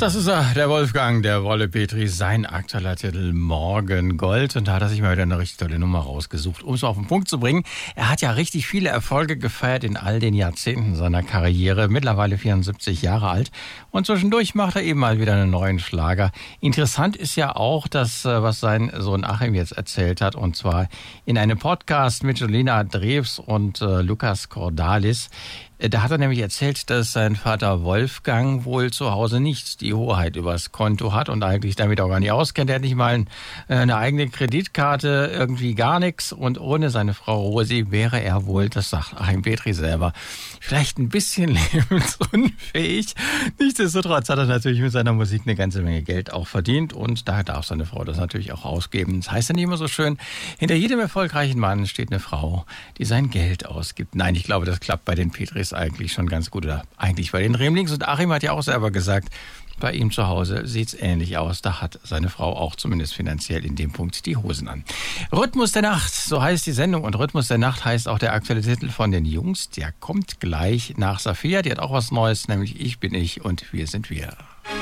Das ist er, der Wolfgang, der Wolle Petri, sein aktueller Titel Morgengold. Und da hat er sich mal wieder eine richtig tolle Nummer rausgesucht, um es auf den Punkt zu bringen. Er hat ja richtig viele Erfolge gefeiert in all den Jahrzehnten seiner Karriere, mittlerweile 74 Jahre alt. Und zwischendurch macht er eben mal wieder einen neuen Schlager. Interessant ist ja auch das, was sein Sohn Achim jetzt erzählt hat, und zwar in einem Podcast mit Jolina Drews und Lukas Cordalis. Da hat er nämlich erzählt, dass sein Vater Wolfgang wohl zu Hause nicht die Hoheit übers Konto hat und eigentlich damit auch gar nicht auskennt. Er hat nicht mal eine eigene Kreditkarte, irgendwie gar nichts. Und ohne seine Frau Rosi wäre er wohl, das sagt Achim Petri selber, vielleicht ein bisschen lebensunfähig. Nichtsdestotrotz hat er natürlich mit seiner Musik eine ganze Menge Geld auch verdient. Und da darf seine Frau das natürlich auch ausgeben. Das heißt ja nicht immer so schön, hinter jedem erfolgreichen Mann steht eine Frau, die sein Geld ausgibt. Nein, ich glaube, das klappt bei den Petris eigentlich schon ganz gut, oder eigentlich bei den Remlings. Und Achim hat ja auch selber gesagt, bei ihm zu Hause sieht's ähnlich aus. Da hat seine Frau auch zumindest finanziell in dem Punkt die Hosen an. Rhythmus der Nacht, so heißt die Sendung. Und Rhythmus der Nacht heißt auch der aktuelle Titel von den Jungs. Der kommt gleich nach Safia. Die hat auch was Neues, nämlich Ich bin ich und wir sind wir.